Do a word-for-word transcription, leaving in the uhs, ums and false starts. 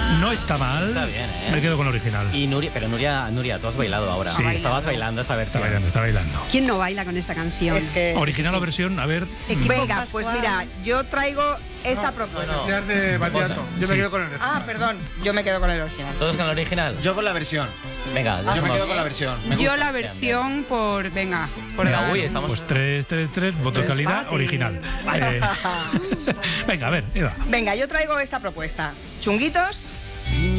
No está mal. Está bien, ¿eh? Me quedo con la original. Y Nuria, pero Nuria, Nuria, tú has bailado ahora. Sí. Estabas bailando esta Está versión. bailando, está bailando. ¿Quién no baila con esta canción? Es que... Original o versión, a ver. Equipo Venga, Pascual. pues mira, yo traigo esta propuesta. no, no. Ya es de bachillerato. Yo me Sí. quedo con el Ah, perdón, yo me quedo con el original. ¿Todos con la original? Yo con la versión. Venga, Yo me dejamos- quedo con la versión. Me Yo gusta. la versión por... Venga, por Venga, dar uy, un- estamos... Pues tres, tres, tres, voto de calidad, Empate. original. Eh, venga, a ver, Eva. Venga, yo traigo esta propuesta. Chunguitos.